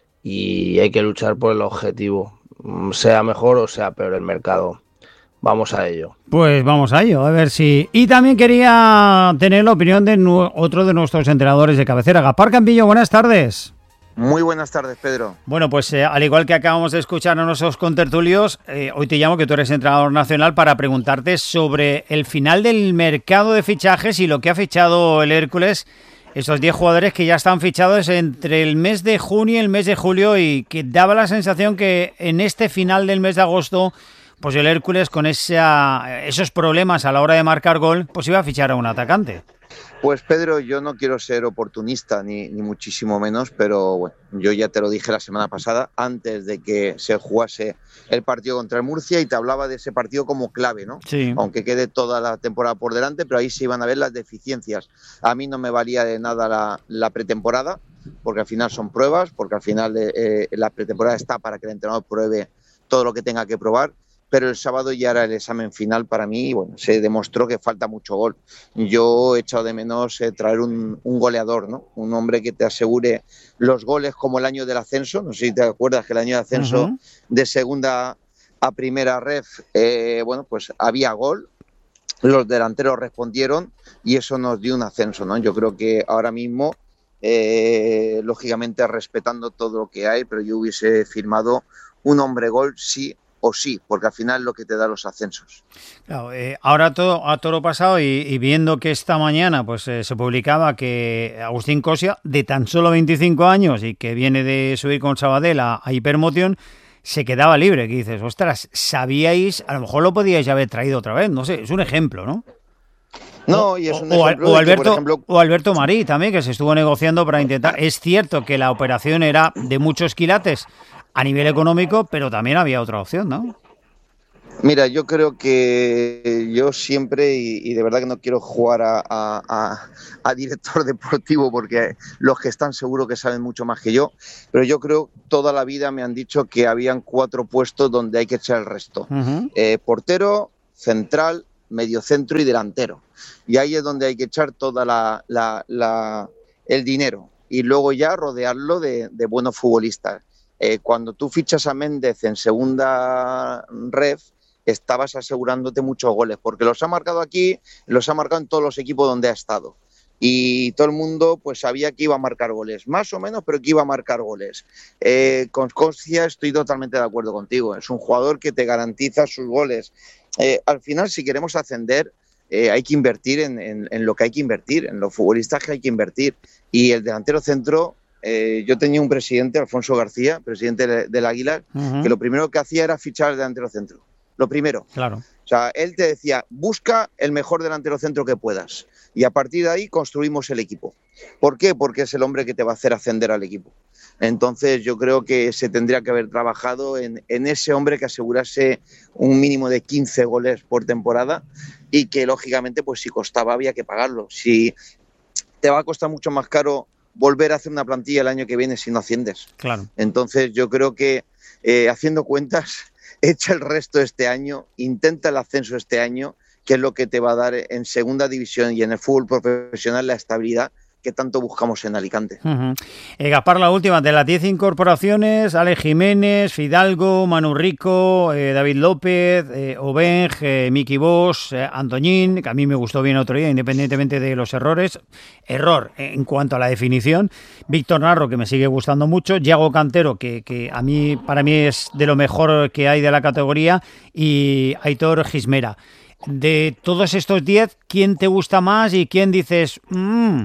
y hay que luchar por el objetivo, sea mejor o sea peor el mercado. Vamos a ello. Pues vamos a ello, a ver si... Y también quería tener la opinión de nu- otro de nuestros entrenadores de cabecera, Gaspar Campillo. Buenas tardes. Muy buenas tardes, Pedro. Bueno, pues eh, al igual que acabamos de escuchar a nuestros contertulios, eh, hoy te llamo, que tú eres entrenador nacional, para preguntarte sobre el final del mercado de fichajes y lo que ha fichado el Hércules, esos diez jugadores que ya están fichados entre el mes de junio y el mes de julio, y que daba la sensación que en este final del mes de agosto, pues el Hércules, con esa, esos problemas a la hora de marcar gol, pues iba a fichar a un atacante. Pues Pedro, yo no quiero ser oportunista ni, ni muchísimo menos, pero bueno, yo ya te lo dije la semana pasada, antes de que se jugase el partido contra el Murcia, y te hablaba de ese partido como clave, ¿no? Sí. Aunque quede toda la temporada por delante, pero ahí se iban a ver las deficiencias. A mí no me valía de nada la, la pretemporada, porque al final son pruebas, porque al final eh, la pretemporada está para que el entrenador pruebe todo lo que tenga que probar. Pero el sábado ya era el examen final para mí y bueno, se demostró que falta mucho gol. Yo he echado de menos eh, traer un, un goleador, ¿no? Un hombre que te asegure los goles como el año del ascenso. No sé si te acuerdas que el año de ascenso uh-huh. de segunda a primera ref, eh, bueno, pues había gol, los delanteros respondieron y eso nos dio un ascenso, ¿no? Yo creo que ahora mismo, eh, lógicamente respetando todo lo que hay, pero yo hubiese firmado un hombre gol, sí o sí, porque al final es lo que te da los ascensos. Claro, eh, ahora todo a toro pasado y, y viendo que esta mañana pues eh, se publicaba que Agustín Cosia, de tan solo veinticinco años y que viene de subir con Sabadell a, a Hipermotion, se quedaba libre, que dices, ostras, sabíais, a lo mejor lo podíais haber traído otra vez, no sé, es un ejemplo, ¿no? No, y es un o, ejemplo o, de Alberto, que, por ejemplo... o Alberto Marí también, que se estuvo negociando para intentar. Es cierto que la operación era de muchos quilates a nivel económico, pero también había otra opción, ¿no? Mira, yo creo que yo siempre, y, y de verdad que no quiero jugar a, a, a, a director deportivo porque los que están seguro que saben mucho más que yo, pero yo creo toda la vida me han dicho que habían cuatro puestos donde hay que echar el resto. Uh-huh. Eh, portero, central, mediocentro y delantero. Y ahí es donde hay que echar toda la, la, la el dinero y luego ya rodearlo de, de buenos futbolistas. Eh, cuando tú fichas a Méndez en segunda ref, estabas asegurándote muchos goles, porque los ha marcado aquí, los ha marcado en todos los equipos donde ha estado. Y todo el mundo pues sabía que iba a marcar goles, más o menos, pero que iba a marcar goles. Eh, con Cosia estoy totalmente de acuerdo contigo, es un jugador que te garantiza sus goles. Eh, al final, si queremos ascender, eh, hay que invertir en, en, en lo que hay que invertir, en los futbolistas que hay que invertir. Y el delantero centro... Eh, yo tenía un presidente, Alfonso García, presidente del, del Águila, uh-huh. que lo primero que hacía era fichar el delantero centro. Lo primero. Claro. O sea, él te decía, busca el mejor delantero centro que puedas. Y a partir de ahí construimos el equipo. ¿Por qué? Porque es el hombre que te va a hacer ascender al equipo. Entonces yo creo que se tendría que haber trabajado en, en ese hombre que asegurase un mínimo de quince goles por temporada y que lógicamente pues si costaba había que pagarlo. Si te va a costar mucho más caro volver a hacer una plantilla el año que viene si no asciendes. Claro. Entonces yo creo que eh, haciendo cuentas, echa el resto este año, intenta el ascenso este año, que es lo que te va a dar en segunda división y en el fútbol profesional la estabilidad que tanto buscamos en Alicante. Uh-huh. Eh, Gaspar, la última, de las diez incorporaciones, Ale Jiménez, Fidalgo, Manu Rico, eh, David López, eh, Obeng, eh, Miki Bosch, eh, Antoñín, que a mí me gustó bien otro día, independientemente de los errores. Error en cuanto a la definición. Víctor Narro, que me sigue gustando mucho. Yago Cantero, que, que a mí, para mí es de lo mejor que hay de la categoría. Y Aitor Gismera. De todos estos diez, ¿quién te gusta más y quién dices... Mmm,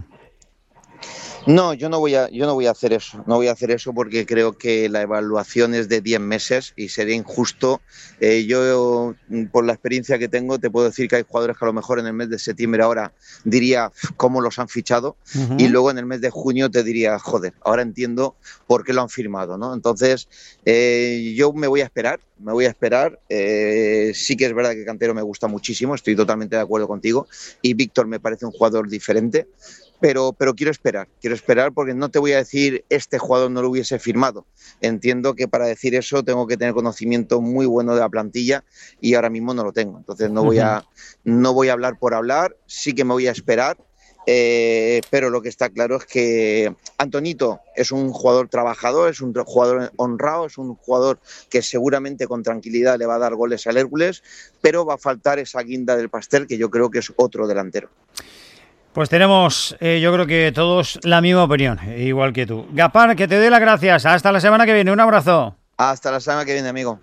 No, yo no voy a, yo no voy a hacer eso, no voy a hacer eso porque creo que la evaluación es de diez meses y sería injusto. Eh, yo, por la experiencia que tengo, te puedo decir que hay jugadores que a lo mejor en el mes de septiembre ahora diría cómo los han fichado uh-huh. y luego en el mes de junio te diría, joder, ahora entiendo por qué lo han firmado, ¿no? Entonces, eh, yo me voy a esperar, me voy a esperar. Eh, sí que es verdad que Cantero me gusta muchísimo, estoy totalmente de acuerdo contigo y Víctor me parece un jugador diferente. Pero, pero quiero esperar, quiero esperar porque no te voy a decir este jugador no lo hubiese firmado. Entiendo que para decir eso tengo que tener conocimiento muy bueno de la plantilla y ahora mismo no lo tengo. Entonces no voy a, no voy a hablar por hablar, sí que me voy a esperar Eh, pero lo que está claro es que Antonito es un jugador trabajador, es un jugador honrado, es un jugador que seguramente con tranquilidad le va a dar goles al Hércules, pero va a faltar esa guinda del pastel que yo creo que es otro delantero. Pues tenemos, eh, yo creo que todos la misma opinión, igual que tú. Gaspar, que te doy las gracias. Hasta la semana que viene. Un abrazo. Hasta la semana que viene, amigo.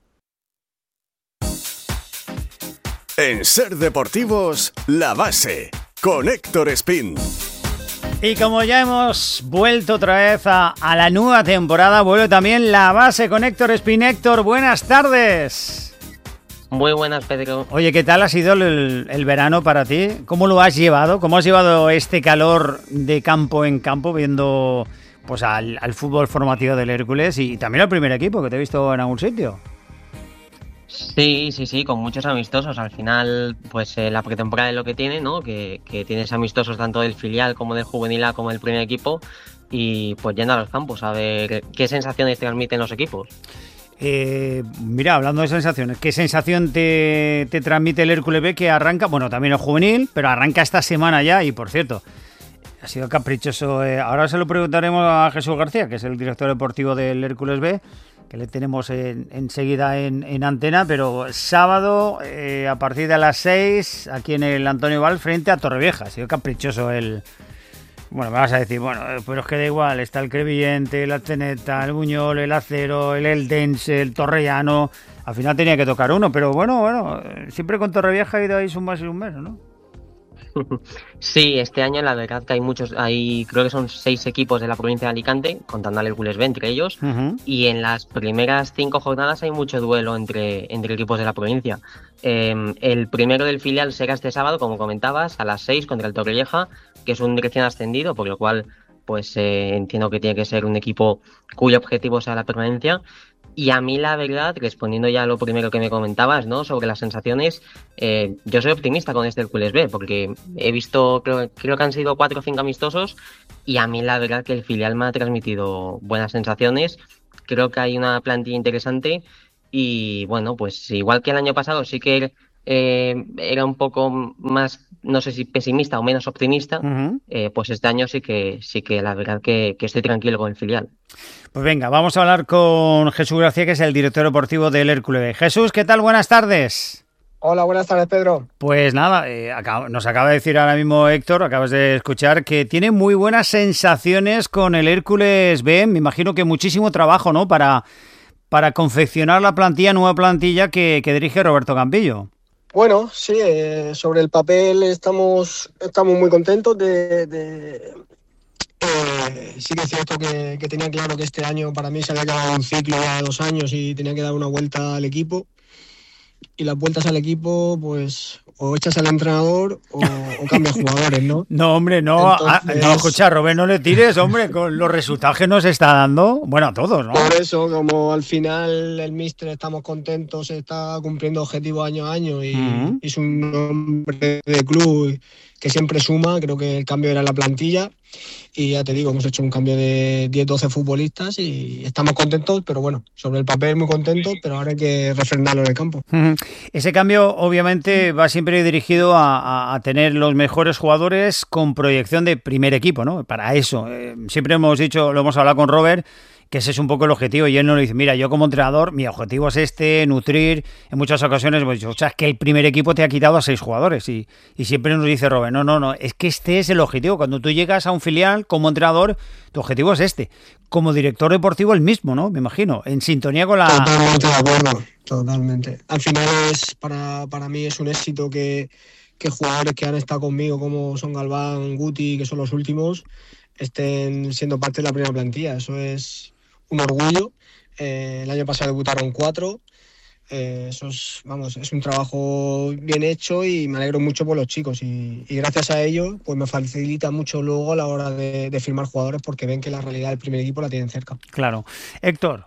En Ser Deportivos, La Base, con Héctor Espín. Y como ya hemos vuelto otra vez a, a la nueva temporada, vuelve también La Base con Héctor Espín. Héctor, buenas tardes. Muy buenas, Pedro. Oye, ¿qué tal ha sido el, el verano para ti? ¿Cómo lo has llevado? ¿Cómo has llevado este calor de campo en campo viendo pues al, al fútbol formativo del Hércules y también al primer equipo que te he visto en algún sitio? Sí, sí, sí, con muchos amistosos. Al final, pues eh, la pretemporada es lo que tiene, ¿no? Que, que tienes amistosos tanto del filial como del juvenil A como del primer equipo y pues yendo a los campos a ver qué sensaciones transmiten los equipos. Eh, mira, hablando de sensaciones, ¿qué sensación te, te transmite el Hércules B que arranca? Bueno, también el juvenil, pero arranca esta semana ya y por cierto, ha sido caprichoso. Eh, ahora se lo preguntaremos a Jesús García, que es el director deportivo del Hércules B, que le tenemos en, enseguida en, en antena, pero sábado eh, a partir de las seis aquí en el Antonio Val frente a Torrevieja. Ha sido caprichoso el... Bueno, me vas a decir, bueno, pero es que da igual, está el Crevillente, el Ateneta, el Buñol, el Acero, el Eldense, el Torrellano. Al final tenía que tocar uno, pero bueno, bueno, siempre con Torrevieja ha ido ahí un mes y un mes, ¿no? Sí, este año la verdad que hay muchos, hay creo que son seis equipos de la provincia de Alicante, contando al Hércules B entre ellos, uh-huh. Y en las primeras cinco jornadas hay mucho duelo entre, entre equipos de la provincia. Eh, el primero del filial será este sábado, como comentabas, a las seis contra el Torrevieja, que es un recién ascendido, por lo cual pues eh, entiendo que tiene que ser un equipo cuyo objetivo sea la permanencia. Y a mí la verdad, respondiendo ya a lo primero que me comentabas, ¿no? Sobre las sensaciones, eh, yo soy optimista con este Hércules B, porque he visto, creo, creo que han sido cuatro o cinco amistosos, y a mí la verdad que el filial me ha transmitido buenas sensaciones. Creo que hay una plantilla interesante y bueno, pues igual que el año pasado sí que eh, era un poco más, no sé si pesimista o menos optimista, uh-huh. eh, pues este año sí que sí que la verdad que, que estoy tranquilo con el filial. Pues venga, vamos a hablar con Jesús García, que es el director deportivo del Hércules B. Jesús, ¿qué tal? Buenas tardes. Hola, buenas tardes, Pedro. Pues nada, eh, acá, nos acaba de decir ahora mismo Héctor, acabas de escuchar, que tiene muy buenas sensaciones con el Hércules B. Me imagino que muchísimo trabajo, ¿no? Para, para confeccionar la plantilla, nueva plantilla que, que dirige Roberto Campillo. Bueno, sí, eh, sobre el papel estamos, estamos muy contentos de... de... Eh, sí que es cierto que, que tenía claro que este año para mí se había acabado un ciclo de dos años y tenía que dar una vuelta al equipo. Y las vueltas al equipo, pues, o echas al entrenador o, o cambias jugadores, ¿no? No, hombre, no, Entonces... a, no, escucha, Robert, no le tires, hombre, con los resultados que nos está dando, bueno, a todos, ¿no? Por eso, como al final el míster estamos contentos, está cumpliendo objetivos año a año y uh-huh. es un hombre de club que siempre suma, creo que el cambio era la plantilla y ya te digo, hemos hecho un cambio de diez doce futbolistas y estamos contentos, pero bueno, sobre el papel muy contentos, pero ahora hay que refrendarlo en el campo. Uh-huh. Ese cambio obviamente va siempre dirigido a, a, a tener los mejores jugadores con proyección de primer equipo, ¿no? Para eso, eh, siempre hemos dicho, lo hemos hablado con Robert, que ese es un poco el objetivo, y él nos dice, mira, yo como entrenador, mi objetivo es este, nutrir. En muchas ocasiones hemos dicho, o sea, es que el primer equipo te ha quitado a seis jugadores, y, y siempre nos dice Robert, no, no, no, es que este es el objetivo. Cuando tú llegas a un filial como entrenador, tu objetivo es este. Como director deportivo el mismo, ¿no? Me imagino, en sintonía con la... Totalmente de acuerdo, totalmente. Al final es, para, para mí es un éxito que, que jugadores que han estado conmigo, como son Galván, Guti, que son los últimos, estén siendo parte de la primera plantilla. Eso es un orgullo. Eh, el año pasado debutaron cuatro. Eh, eso es, vamos, es un trabajo bien hecho y me alegro mucho por los chicos. Y, y gracias a ello, pues me facilita mucho luego a la hora de, de firmar jugadores porque ven que la realidad del primer equipo la tienen cerca. Claro. Héctor.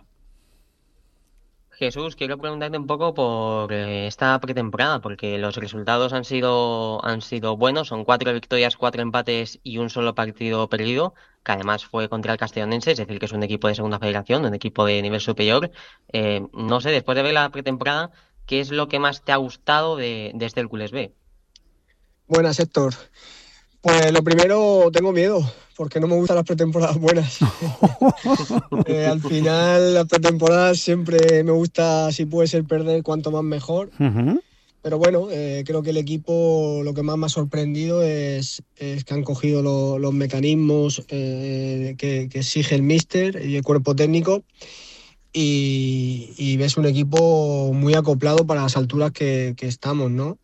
Jesús, quiero preguntarte un poco por esta pretemporada, porque los resultados han sido han sido buenos, son cuatro victorias, cuatro empates y un solo partido perdido, que además fue contra el Castellonense, es decir, que es un equipo de segunda federación, un equipo de nivel superior. Eh, no sé, después de ver la pretemporada, ¿qué es lo que más te ha gustado de, de este Hércules B? Buenas, Héctor. Pues lo primero, tengo miedo, porque no me gustan las pretemporadas buenas. eh, al final, las pretemporadas siempre me gusta, si puede ser, perder cuanto más mejor. Uh-huh. Pero bueno, eh, creo que el equipo lo que más me ha sorprendido es, es que han cogido lo, los mecanismos eh, que, que exige el míster y el cuerpo técnico. Y, y ves un equipo muy acoplado para las alturas que, que estamos, ¿no?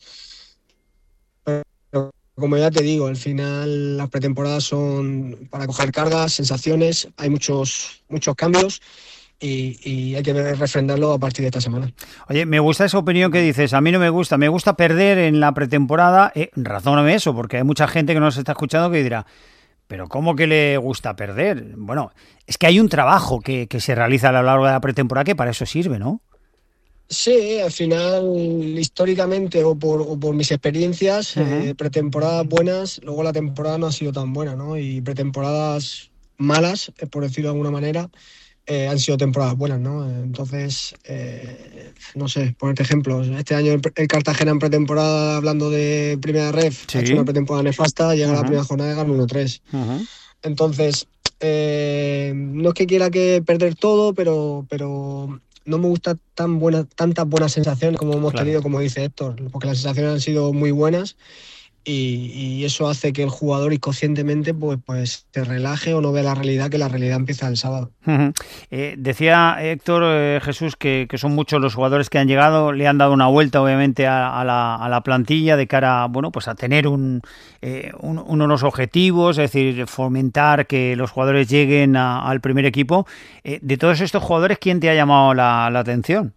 Pero como ya te digo, al final las pretemporadas son para coger cargas, sensaciones, hay muchos, muchos cambios y, y hay que refrendarlo a partir de esta semana. Oye, me gusta esa opinión que dices, a mí no me gusta, me gusta perder en la pretemporada, eh, razóname eso, porque hay mucha gente que nos está escuchando que dirá, pero ¿cómo que le gusta perder? Bueno, es que hay un trabajo que, que se realiza a lo largo de la pretemporada que para eso sirve, ¿no? Sí, al final, históricamente o por, o por mis experiencias, uh-huh. eh, pretemporadas buenas, luego la temporada no ha sido tan buena, ¿no? Y pretemporadas malas, eh, por decirlo de alguna manera, eh, han sido temporadas buenas, ¿no? Entonces, eh, no sé, ponerte ejemplos. Este año el, el Cartagena en pretemporada, hablando de primera ref, ¿sí? Ha hecho una pretemporada nefasta, llega uh-huh. a la primera jornada y gana uno tres. Uh-huh. Entonces, eh, no es que quiera que perder todo, pero... pero no me gusta tan buena, tantas buenas sensaciones como hemos claro. tenido, como dice Héctor, porque las sensaciones han sido muy buenas y, y eso hace que el jugador inconscientemente pues, pues se relaje o no vea la realidad, que la realidad empieza el sábado. Uh-huh. Eh, decía Héctor, eh, Jesús, que, que son muchos los jugadores que han llegado, le han dado una vuelta obviamente a, a, la, a la plantilla de cara bueno, pues a tener un, eh, un, unos objetivos, es decir, fomentar que los jugadores lleguen a, al primer equipo. Eh, de todos estos jugadores, ¿quién te ha llamado la, la atención?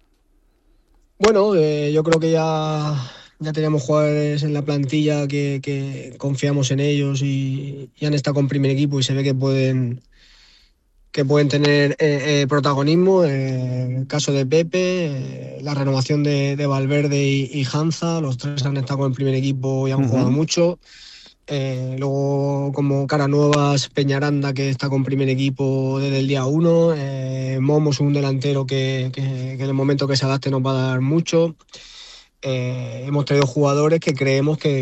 Bueno, eh, yo creo que ya... Ya teníamos jugadores en la plantilla que, que confiamos en ellos y, y han estado con primer equipo y se ve que pueden que pueden tener eh, eh, protagonismo. Eh, el caso de Pepe, eh, la renovación de, de Valverde y, y Hanza, los tres han estado con el primer equipo y han uh-huh. jugado mucho. Eh, luego, como cara nuevas, Peñaranda, que está con primer equipo desde el día uno. Eh, Momos, un delantero que, que, que en el momento que se adapte nos va a dar mucho. Eh, hemos traído jugadores que creemos que,